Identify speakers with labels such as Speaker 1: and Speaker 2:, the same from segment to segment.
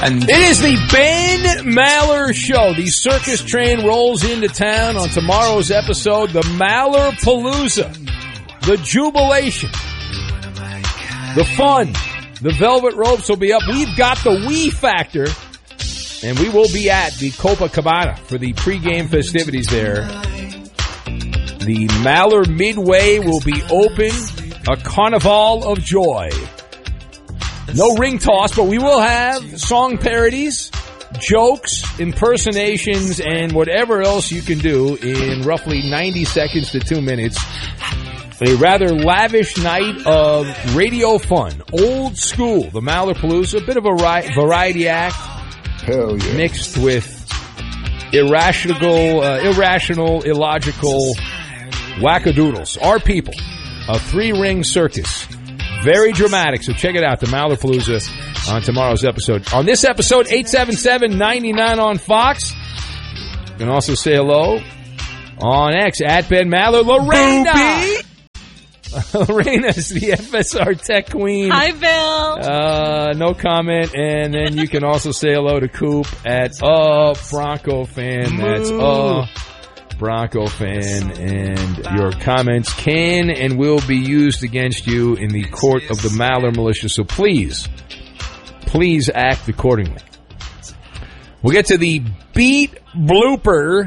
Speaker 1: It is the Ben Maller Show. The circus train rolls into town on tomorrow's episode. The Maller Palooza. The jubilation. The fun. The velvet ropes will be up. We've got the Wii Factor. And we will be at the Copacabana for the pregame festivities there. The Maller Midway will be open. A carnival of joy. No ring toss, but we will have song parodies, jokes, impersonations, and whatever else you can do in roughly 90 seconds to 2 minutes. A rather lavish night of radio fun. Old school, the Maller Palooza, a bit of a variety act.
Speaker 2: Hell yeah.
Speaker 1: Mixed with irrational, illogical wackadoodles. Our people. A 3-ring circus. Very dramatic, so check it out, the Maller Palooza on tomorrow's episode. On this episode, 877-99 on Fox. You can also say hello on X, at Ben Maller. Lorena! Lorena's the FSR Tech Queen.
Speaker 3: Hi, Bill.
Speaker 1: No comment. And then you can also say hello to Coop at Bronco Fan. That's Bronco Fan, and your comments can and will be used against you in the court of the Maller Militia, so please act accordingly. We'll get to the beat blooper,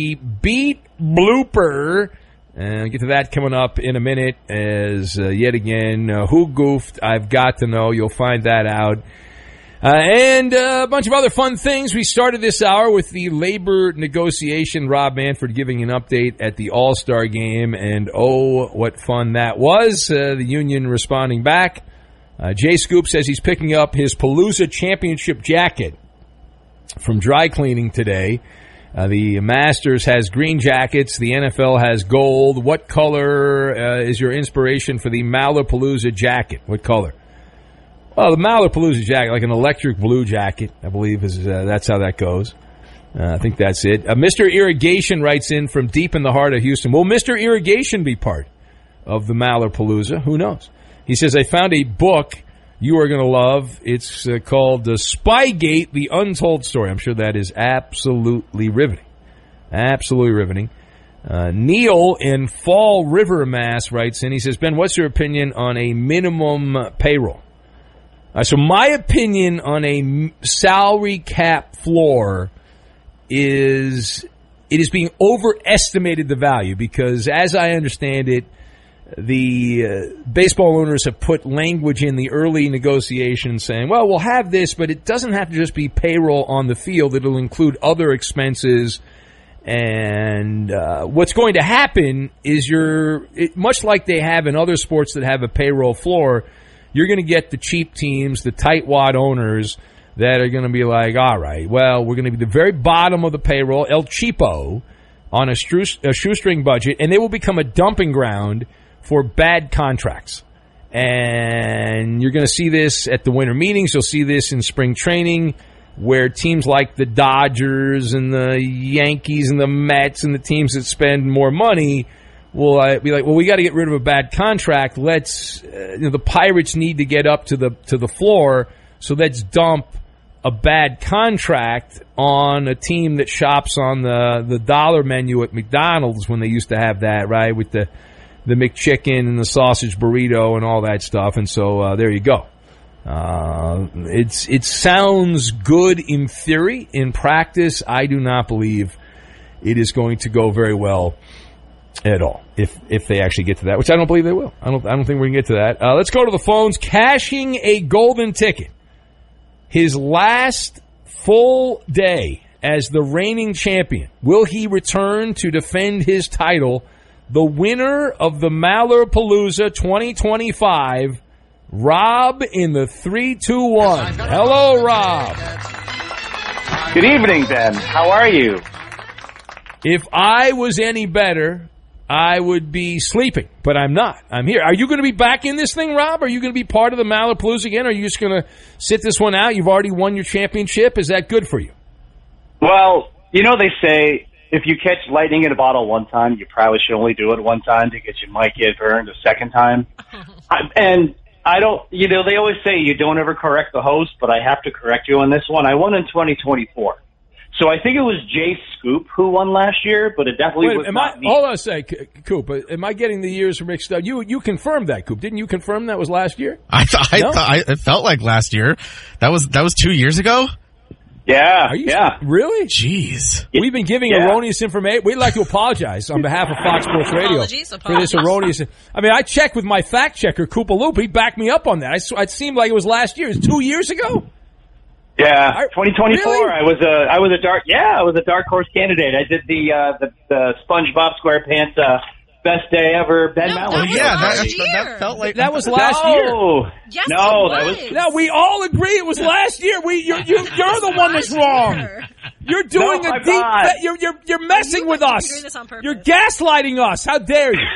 Speaker 1: and get to that coming up in a minute as yet again, who goofed, I've got to know, you'll find that out. And a bunch of other fun things. We started this hour with the labor negotiation. Rob Manfred giving an update at the All-Star game. And, oh, what fun that was. The union responding back. Jay Scoop says he's picking up his Palooza championship jacket from dry cleaning today. The Masters has green jackets. The NFL has gold. What color is your inspiration for the Maller Palooza jacket? What color? Well, the Maller Palooza jacket, like an electric blue jacket, I believe is that's how that goes. I think that's it. Mr. Irrigation writes in from deep in the heart of Houston. Will Mr. Irrigation be part of the Maller Palooza? Who knows? He says, I found a book you are going to love. It's called Spygate, The Untold Story. I'm sure that is absolutely riveting. Absolutely riveting. Neil in Fall River, Mass. writes in. He says, Ben, what's your opinion on a minimum payroll? So my opinion on a salary cap floor is it is being overestimated the value because, as I understand it, the baseball owners have put language in the early negotiations saying, well, we'll have this, but it doesn't have to just be payroll on the field. It'll include other expenses. And what's going to happen is much like they have in other sports that have a payroll floor, you're going to get the cheap teams, the tightwad owners that are going to be like, all right, well, we're going to be the very bottom of the payroll, El Cheapo, on a shoestring budget, and they will become a dumping ground for bad contracts. And you're going to see this at the winter meetings. You'll see this in spring training where teams like the Dodgers and the Yankees and the Mets and the teams that spend more money will be like, well, we got to get rid of a bad contract. Let's, the Pirates need to get up to the floor, so let's dump a bad contract on a team that shops on the dollar menu at McDonald's when they used to have that, right, with the McChicken and the sausage burrito and all that stuff. And so there you go. It sounds good in theory. In practice, I do not believe it is going to go very well at all, if they actually get to that, which I don't believe they will. I don't think we're going to get to that. Let's go to the phones. Cashing a golden ticket. His last full day as the reigning champion. Will he return to defend his title? The winner of the Maller Palooza 2025, Rob in the 3-2-1. Hello, Rob.
Speaker 4: Good evening, Ben. How are you?
Speaker 1: If I was any better, I would be sleeping, but I'm not. I'm here. Are you going to be back in this thing, Rob? Are you going to be part of the Maller Palooza again? Or are you just going to sit this one out? You've already won your championship. Is that good for you?
Speaker 4: Well, you know, they say if you catch lightning in a bottle one time, you probably should only do it one time because you might get burned a second time. And I don't, they always say you don't ever correct the host, but I have to correct you on this one. I won in 2024. So I think it was Jay Scoop who won last year, but it definitely was not me.
Speaker 1: Hold on a sec, Coop. Am I getting the years mixed up? You confirmed that, Coop. Didn't you confirm that was last year?
Speaker 2: It felt like last year. That was 2 years ago?
Speaker 4: Yeah,
Speaker 1: Really?
Speaker 2: Jeez.
Speaker 1: We've been giving erroneous information. We'd like to apologize on behalf of Fox Sports Radio for this erroneous. I mean, I checked with my fact checker, Koopa Loop. He backed me up on that. It seemed like it was last year. It was 2 years ago?
Speaker 4: Yeah, 2024.
Speaker 1: Really?
Speaker 4: I was a dark horse candidate. I did the SpongeBob SquarePants best day ever. Ben Maller.
Speaker 2: That felt like
Speaker 1: that was last year.
Speaker 3: Yes,
Speaker 4: No,
Speaker 3: it
Speaker 4: that
Speaker 3: was.
Speaker 1: No, we all agree it was last year. You're the one that's wrong. You're doing
Speaker 4: No,
Speaker 1: a
Speaker 4: I'm
Speaker 1: deep.
Speaker 4: not.
Speaker 1: You're messing with us.
Speaker 3: doing this on purpose.
Speaker 1: You're gaslighting us. How dare you?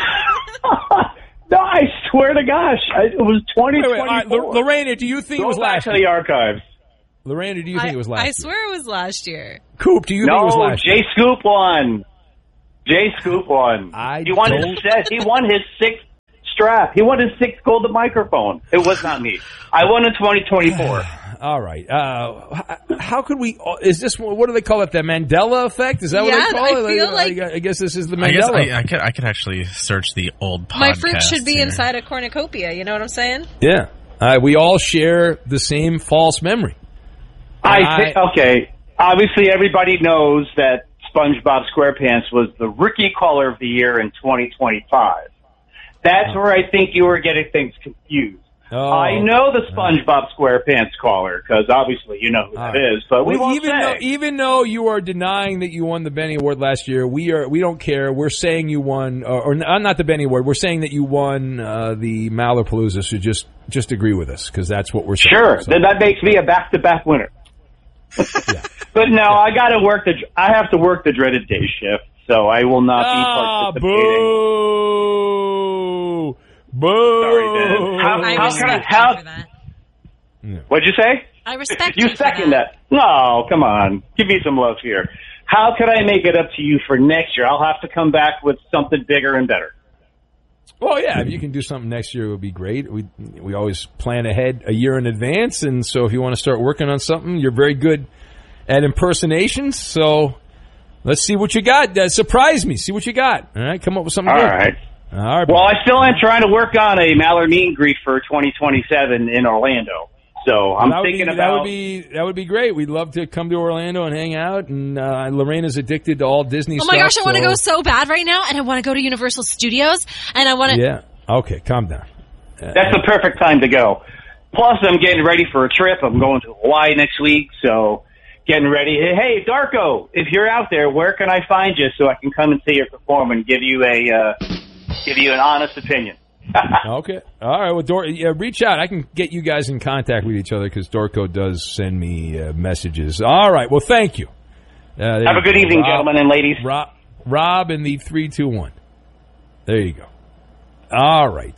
Speaker 4: No, I swear to gosh, it was 2024.
Speaker 1: All right, Lorena, do you think it was
Speaker 4: Go back
Speaker 1: last
Speaker 4: to
Speaker 1: year?
Speaker 4: the archives.
Speaker 1: Lorena, do you think it was last year?
Speaker 3: I swear it was last year.
Speaker 1: Coop, do you think it was
Speaker 4: No,
Speaker 1: last year?
Speaker 4: Jay Scoop won. Jay Scoop won. He won his sixth strap. He won his sixth golden microphone. It was not me. I won in 2024.
Speaker 1: All right. How could we? Is this what do they call it? The Mandela effect? Is that what they call it?
Speaker 3: I feel like
Speaker 1: I guess this is the Mandela.
Speaker 2: I could actually search the old podcast.
Speaker 3: My fruit should be
Speaker 2: here.
Speaker 3: inside a cornucopia. You know what I'm saying?
Speaker 1: Yeah. We all share the same false memory.
Speaker 4: Okay. Obviously, everybody knows that SpongeBob SquarePants was the rookie caller of the year in 2025. That's where I think you were getting things confused.
Speaker 1: Oh.
Speaker 4: I know the SpongeBob SquarePants caller because obviously you know who that is, but we won't say.
Speaker 1: Even though you are denying that you won the Benny Award last year, we don't care. We're saying you won, or not the Benny Award. We're saying that you won the Malapalooza. So just agree with us because that's what we're saying.
Speaker 4: Sure,
Speaker 1: So.
Speaker 4: then that makes me a back-to-back winner.
Speaker 1: Yeah.
Speaker 4: But no, I got to work I have to work the dreaded day shift, so I will not be participating.
Speaker 1: Boo! Boo!
Speaker 4: Sorry, Ben. How can I?
Speaker 3: for that.
Speaker 4: What'd you say?
Speaker 3: I respect
Speaker 4: You
Speaker 3: for
Speaker 4: second that. No, come on. Give me some love here. How could I make it up to you for next year? I'll have to come back with something bigger and better.
Speaker 1: Well, yeah, if you can do something next year, it would be great. We always plan ahead a year in advance, and so if you want to start working on something, you're very good at impersonations, so let's see what you got. Surprise me. See what you got. All right, come up with something good.
Speaker 4: All right.
Speaker 1: All right.
Speaker 4: Well, I still am trying to work on a Mallard meet and greet for 2027 in Orlando. So I'm thinking about...
Speaker 1: That would be great. We'd love to come to Orlando and hang out, and Lorena's addicted to all Disney stuff.
Speaker 3: Oh my gosh, I want to go so bad right now, and I want to go to Universal Studios, and I want to...
Speaker 1: Yeah. Okay, calm down.
Speaker 4: That's the perfect time to go. Plus, I'm getting ready for a trip. I'm going to Hawaii next week, so getting ready. Hey, Darko, if you're out there, where can I find you so I can come and see you perform and give you an honest opinion?
Speaker 1: Okay. All right. Well, reach out. I can get you guys in contact with each other because Dorco does send me messages. All right. Well, thank you.
Speaker 4: Have a good evening, gentlemen and ladies.
Speaker 1: Rob in the 321. There you go. All right.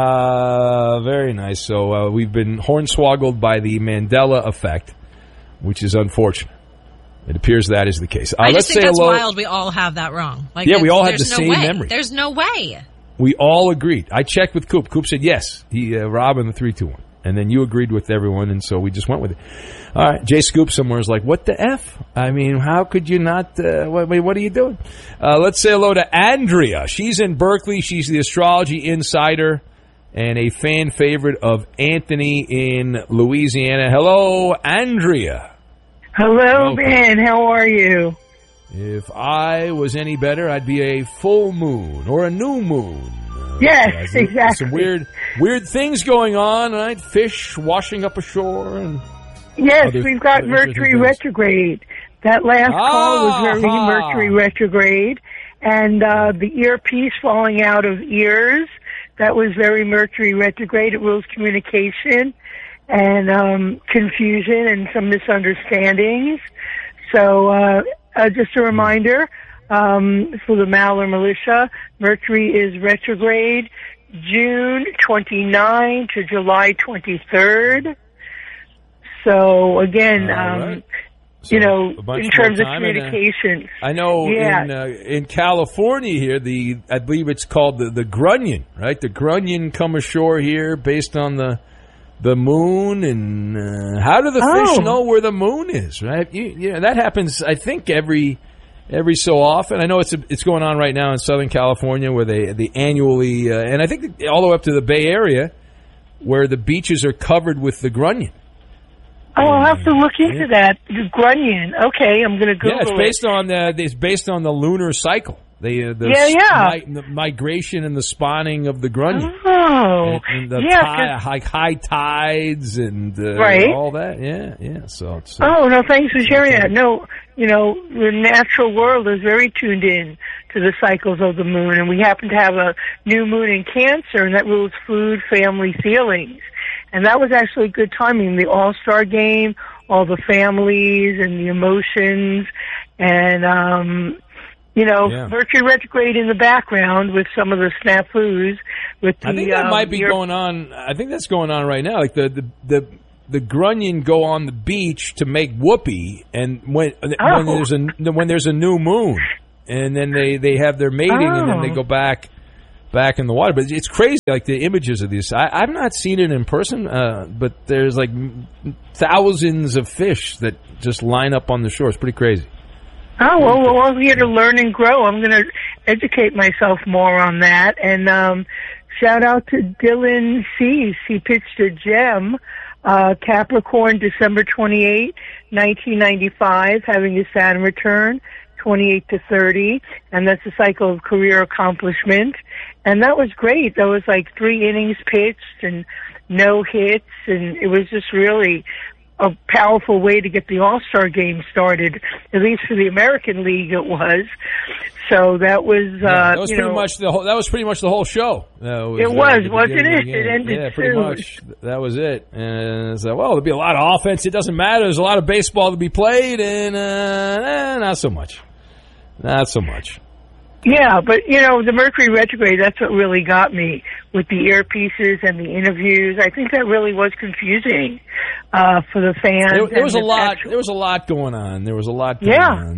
Speaker 1: Very nice. So we've been hornswoggled by the Mandela effect, which is unfortunate. It appears that is the case.
Speaker 3: I
Speaker 1: let's
Speaker 3: just think
Speaker 1: say
Speaker 3: that's
Speaker 1: hello.
Speaker 3: wild. We all have that wrong. Like,
Speaker 1: Yeah, we all had the
Speaker 3: there's no
Speaker 1: same
Speaker 3: way.
Speaker 1: memory.
Speaker 3: There's no way.
Speaker 1: We all agreed. I checked with Coop. Coop said yes. Rob in the 321. And then you agreed with everyone, and so we just went with it. All right. Jay Scoop somewhere is like, what the F? I mean, how could you not? What are you doing? Let's say hello to Andrea. She's in Berkeley. She's the astrology insider and a fan favorite of Anthony in Louisiana. Hello, Andrea.
Speaker 5: Hello, Ben. How are you?
Speaker 1: If I was any better, I'd be a full moon or a new moon.
Speaker 5: Yes, exactly.
Speaker 1: Some weird things going on, right? Fish washing up ashore. And
Speaker 5: yes, we've got Mercury retrograde. That last call was very Mercury retrograde. And the earpiece falling out of ears, that was very Mercury retrograde. It rules communication and confusion and some misunderstandings. So just a reminder, for the Maller Militia, Mercury is retrograde June 29 to July 23rd. So again,
Speaker 1: right. So
Speaker 5: you know,
Speaker 1: a bunch
Speaker 5: in
Speaker 1: more
Speaker 5: terms of
Speaker 1: time,
Speaker 5: communication.
Speaker 1: I know in California here, I believe it's called the grunion, right? The grunion come ashore here based on the moon, and how do the fish know where the moon is, right? That happens, I think, every so often. I know it's going on right now in Southern California where they annually, and I think all the way up to the Bay Area, where the beaches are covered with the grunion.
Speaker 5: Oh, I'll have to look into that. The grunion. Okay, I'm going to Google it.
Speaker 1: It's based on the lunar cycle. The migration and the spawning of the grunion.
Speaker 5: Oh,
Speaker 1: and the high tides and all that. Yeah. So it's,
Speaker 5: no, thanks for sharing that. No, the natural world is very tuned in to the cycles of the moon, and we happen to have a new moon in Cancer, and that rules food, family, feelings. And that was actually good timing. The All-Star game, all the families and the emotions, and Mercury retrograde in the background with some of the snafus. I think
Speaker 1: that might be going on. I think that's going on right now. Like the grunion go on the beach to make whoopee, and when there's a new moon, and then they have their mating, and then they go back in the water. But it's crazy, like the images of these. I've not seen it in person, but there's like thousands of fish that just line up on the shore. It's pretty crazy.
Speaker 5: Oh, well, we're all here to learn and grow. I'm going to educate myself more on that. And shout out to Dylan Cease. He pitched a gem, Capricorn, December 28, 1995, having his Saturn return, 28 to 30. And that's a cycle of career accomplishment. And that was great. That was like 3 innings pitched and no hits. And it was just really a powerful way to get the All-Star game started, at least for the American League it was. So that was,
Speaker 1: that was pretty much the whole show.
Speaker 5: Wasn't it? It ended
Speaker 1: pretty much. That was it. And so, there'll be a lot of offense. It doesn't matter. There's a lot of baseball to be played, and not so much. Not so much.
Speaker 5: Yeah, but, the Mercury retrograde, that's what really got me with the earpieces and the interviews. I think that really was confusing for the fans.
Speaker 1: There was a lot going on. There was a lot going on.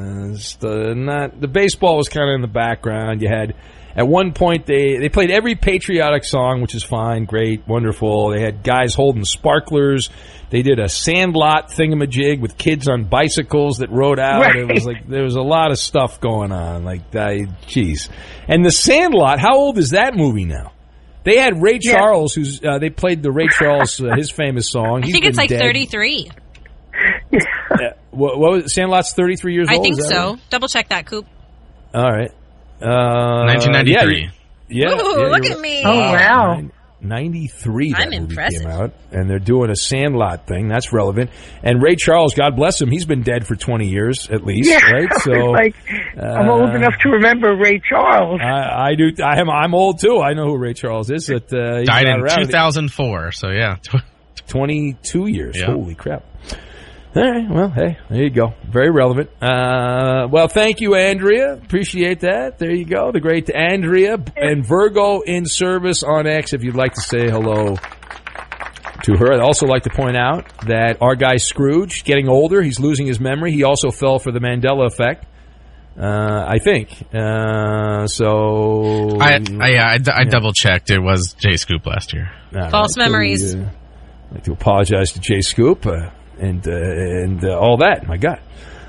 Speaker 1: The baseball was kind of in the background. You had, at one point, they played every patriotic song, which is fine, great, wonderful. They had guys holding sparklers. They did a Sandlot thingamajig with kids on bicycles that rode out.
Speaker 5: Right.
Speaker 1: It was like there was a lot of stuff going on. Geez. And the Sandlot, how old is that movie now? They had Ray Charles, who's they played the Ray Charles, his famous song.
Speaker 3: I think it's like dead. 33.
Speaker 1: What was it? Sandlot's 33 years old?
Speaker 3: I think so. Right? Double check that, Coop.
Speaker 1: All right.
Speaker 2: 1993.
Speaker 1: Yeah.
Speaker 3: Look at me.
Speaker 5: Oh, wow.
Speaker 1: 93 that
Speaker 3: I'm
Speaker 1: movie
Speaker 3: impressive.
Speaker 1: came out, and they're doing a Sandlot thing. That's relevant. And Ray Charles, God bless him, he's been dead for 20 years at least, right? So
Speaker 5: I'm old enough to remember Ray Charles.
Speaker 1: I do. I'm old too. I know who Ray Charles is. That
Speaker 2: died in 2004. So
Speaker 1: 22 years.
Speaker 2: Yeah.
Speaker 1: Holy crap. All right, well, hey, there you go. Very relevant. Thank you, Andrea. Appreciate that. There you go. The great Andrea and Virgo in service on X, if you'd like to say hello to her. I'd also like to point out that our guy Scrooge, getting older, he's losing his memory. He also fell for the Mandela effect, I think.
Speaker 2: I double-checked. It was Jay Scoop last year.
Speaker 3: False memories.
Speaker 1: I'd like to apologize to Jay Scoop. And all that. My God.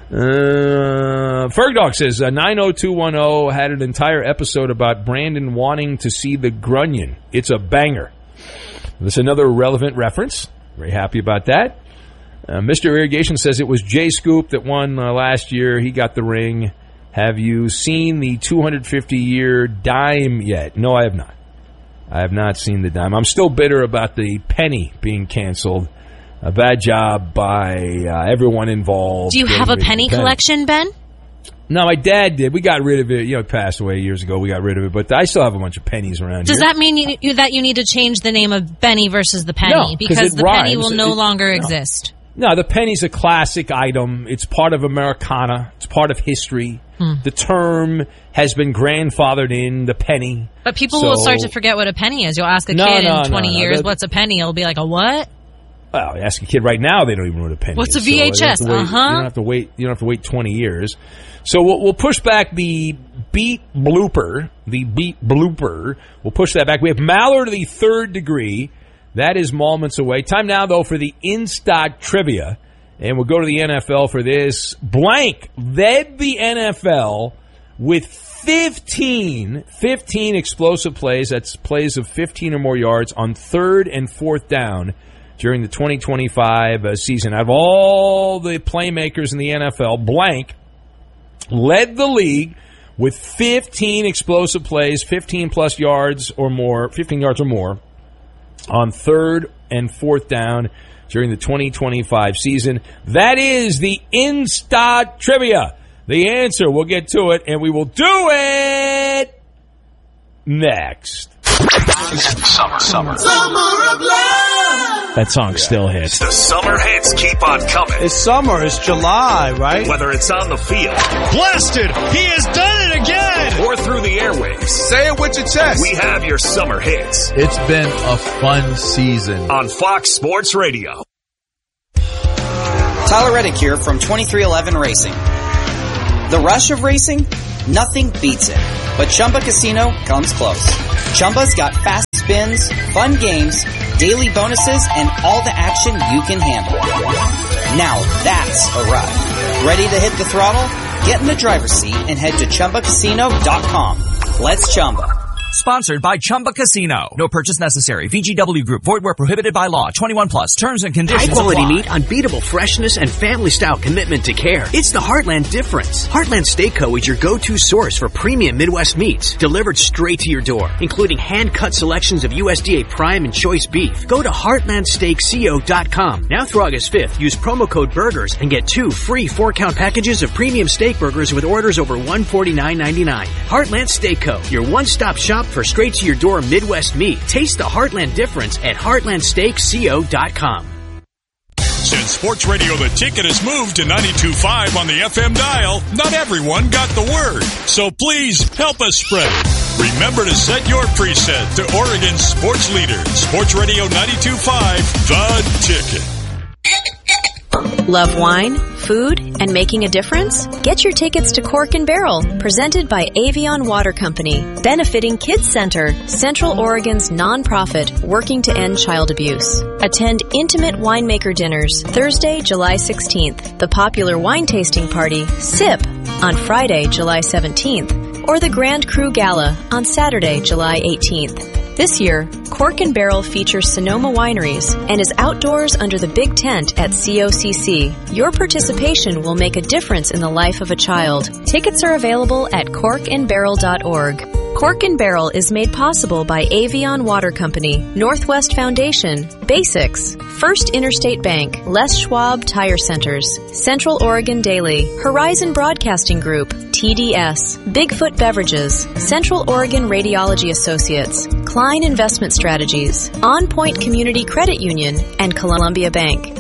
Speaker 1: Fergdog says 90210 had an entire episode about Brandon wanting to see the grunion. It's a banger. This is another relevant reference. Very happy about that. Mr. Irrigation says it was Jay Scoop that won last year. He got the ring. Have you seen the 250-year dime yet? No, I have not. I have not seen the dime. I'm still bitter about the penny being canceled. A bad job by everyone involved.
Speaker 3: Do you have a penny collection, Ben?
Speaker 1: No, my dad did. We got rid of it. He passed away years ago. We got rid of it. But I still have a bunch of pennies around
Speaker 3: Does
Speaker 1: here.
Speaker 3: that mean that you need to change the name of Benny versus the penny?
Speaker 1: No,
Speaker 3: because the penny
Speaker 1: rhymes.
Speaker 3: will no longer exist.
Speaker 1: No, the penny's a classic item. It's part of Americana. It's part of history. The term has been grandfathered in, the penny.
Speaker 3: But people will start to forget what a penny is. You'll ask a kid in 20 years, what's a penny? It'll be like, a what?
Speaker 1: Well, ask a kid right now; they don't even know what a penny
Speaker 3: What's
Speaker 1: is.
Speaker 3: a VHS?
Speaker 1: You don't have to wait. You don't have to wait 20 years. So we'll push back the beat blooper. We'll push that back. We have Maller to the third degree. That is moments away. Time now, though, for the in-stock trivia. And we'll go to the NFL for this. Blank led the NFL with 15 explosive plays. That's plays of 15 or more yards on third and fourth down during the 2025 season. Out of all the playmakers in the NFL, Blank led the league with 15 explosive plays, 15-plus yards or more, 15 yards or more, on third and fourth down during the 2025 season. That is the in-stock trivia. The answer, we'll get to it, and we will do it next.
Speaker 6: Summer of love.
Speaker 1: That song still hits.
Speaker 6: The summer hits keep on coming.
Speaker 7: It's summer. It's July, right?
Speaker 6: Whether it's on the field.
Speaker 7: Blasted! He has done it again!
Speaker 6: Or through the airwaves.
Speaker 7: Say it with your chest.
Speaker 6: We have your summer hits.
Speaker 8: It's been a fun season.
Speaker 6: On Fox Sports Radio.
Speaker 9: Tyler Reddick here from 2311 Racing. The rush of racing? Nothing beats it. But Chumba Casino comes close. Chumba's got fast spins, fun games, daily bonuses, and all the action you can handle. Now that's a ride. Ready to hit the throttle? Get in the driver's seat and head to ChumbaCasino.com. Let's Chumba.
Speaker 10: Sponsored by Chumba Casino. No purchase necessary. VGW Group. Void where prohibited by law. 21 plus. Terms and conditions apply.
Speaker 11: High quality meat, unbeatable freshness, and family style commitment to care. It's the Heartland difference. Heartland Steak Co. is your go-to source for premium Midwest meats, delivered straight to your door, including hand-cut selections of USDA prime and choice beef. Go to HeartlandSteakCo.com. Now through August 5th, use promo code BURGERS and get 2 free 4-count packages of premium steak burgers with orders over $149.99. Heartland Steak Co. Your one-stop shop for straight-to-your-door Midwest meat. Taste the Heartland difference at HeartlandSteakCo.com.
Speaker 12: Since Sports Radio The Ticket has moved to 92.5 on the FM dial, not everyone got the word. So please help us spread it. Remember to set your preset to Oregon's sports leader, Sports Radio 92.5, The Ticket.
Speaker 13: Love wine, food, and making a difference? Get your tickets to Cork and Barrel, presented by Avion Water Company, benefiting Kids Center, Central Oregon's nonprofit working to end child abuse. Attend intimate winemaker dinners Thursday, July 16th, the popular wine tasting party, SIP, on Friday, July 17th, or the Grand Cru Gala on Saturday, July 18th. This year, Cork and Barrel features Sonoma Wineries and is outdoors under the big tent at COCC. Your participation will make a difference in the life of a child. Tickets are available at corkandbarrel.org. Cork and Barrel is made possible by Avion Water Company, Northwest Foundation, Basics, First Interstate Bank, Les Schwab Tire Centers, Central Oregon Daily, Horizon Broadcasting Group, TDS, Bigfoot Beverages, Central Oregon Radiology Associates, Klein Investment Strategies, On Point Community Credit Union, and Columbia Bank.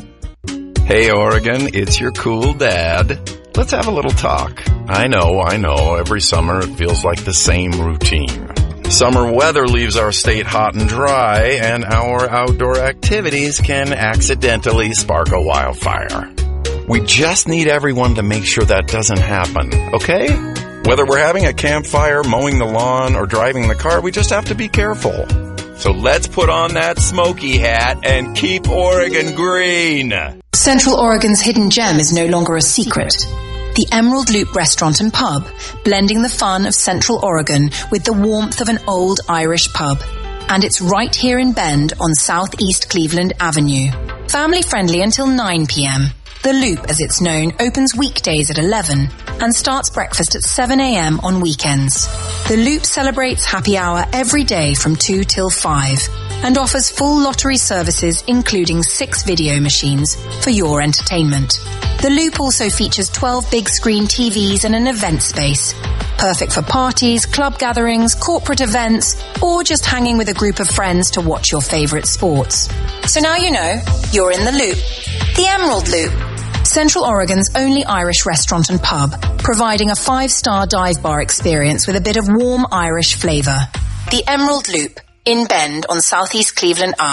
Speaker 14: Hey Oregon, it's your cool dad. Let's have a little talk. I know, every summer it feels like the same routine. Summer weather leaves our state hot and dry, and our outdoor activities can accidentally spark a wildfire. We just need everyone to make sure that doesn't happen, okay? Whether we're having a campfire, mowing the lawn, or driving the car, we just have to be careful. So let's put on that smoky hat and keep Oregon green.
Speaker 15: Central Oregon's hidden gem is no longer a secret. The Emerald Loop Restaurant and Pub, blending the fun of Central Oregon with the warmth of an old Irish pub. And it's right here in Bend on Southeast Cleveland Avenue. Family friendly until 9 p.m. The Loop, as it's known, opens weekdays at 11 and starts breakfast at 7 a.m. on weekends. The Loop celebrates happy hour every day from 2 till 5 and offers full lottery services including 6 video machines for your entertainment. The Loop also features 12 big screen TVs and an event space. Perfect for parties, club gatherings, corporate events, or just hanging with a group of friends to watch your favorite sports. So now you know, you're in the Loop. The Emerald Loop. Central Oregon's only Irish restaurant and pub, providing a 5-star dive bar experience with a bit of warm Irish flavor. The Emerald Loop, in Bend on Southeast Cleveland Ave.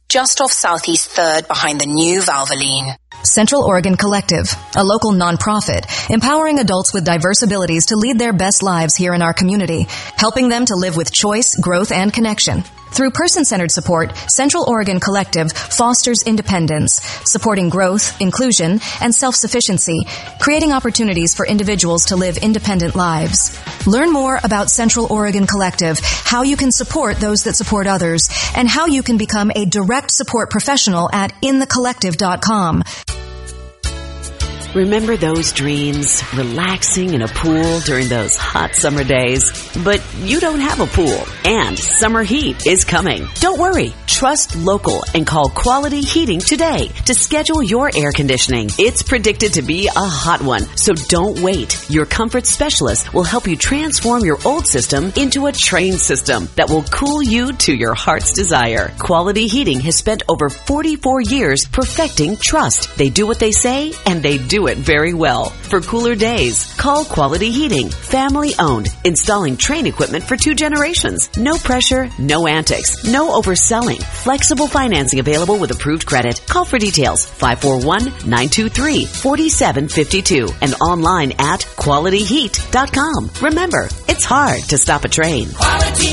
Speaker 15: just off Southeast 3rd behind the new Valvoline.
Speaker 16: Central Oregon Collective, a local nonprofit, empowering adults with diverse abilities to lead their best lives here in our community, helping them to live with choice, growth, and connection. Through person-centered support, Central Oregon Collective fosters independence, supporting growth, inclusion, and self-sufficiency, creating opportunities for individuals to live independent lives. Learn more about Central Oregon Collective, how you can support those that support others, and how you can become a direct support professional at inthecollective.com.
Speaker 17: Remember those dreams, relaxing in a pool during those hot summer days? But you don't have a pool, and summer heat is coming. Don't worry. Trust local and call Quality Heating today to schedule your air conditioning. It's predicted to be a hot one, so don't wait. Your comfort specialist will help you transform your old system into a trained system that will cool you to your heart's desire. Quality Heating has spent over 44 years perfecting trust. They do what they say, and they do it very well. For cooler days, call Quality Heating. Family owned, installing Trane equipment for 2 generations. No pressure, no antics, no overselling. Flexible financing available with approved credit. Call for details 541-923-4752 and online at qualityheat.com. Remember, it's hard to stop a train.